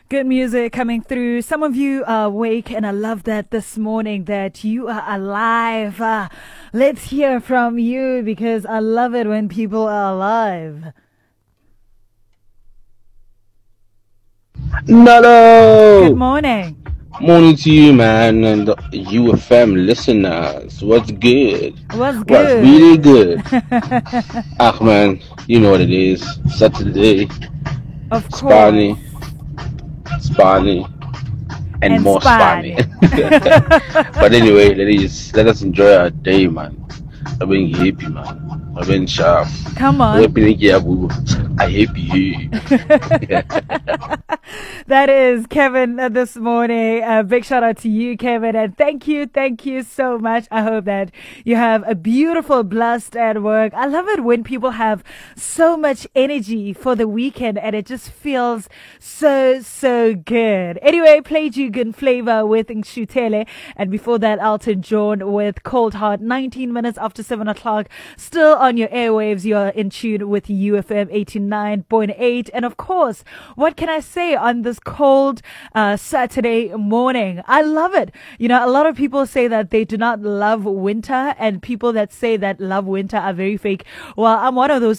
Good music coming through. Some of you are awake, and I love that this morning that you are alive. Let's hear from you because I love it when people are alive. Nado! Good morning. Morning to you, man, and the UFM listeners. What's good? What's What's good? really good? Man, you know what it is. Saturday, Of course. Spani, and more Spani. Spani. But anyway, let us enjoy our day, man. I've been happy, man. I've been sharp. Come on. I hate you. That is Kevin this morning. A big shout out to you, Kevin, and thank you so much. I hope that you have a beautiful, blessed at work. I love it when people have so much energy for the weekend and it just feels so good. Anyway, played you Good Flavor with Nshutele, and before that, Elton John with Cold Heart. 19 minutes after 7 o'clock, still on your airwaves. You're in tune with UFM 89.8, and of course, what can I say on this cold Saturday morning? I love it. You know, a lot of people say that they do not love winter, and people that say that love winter are very fake. Well, I'm one of those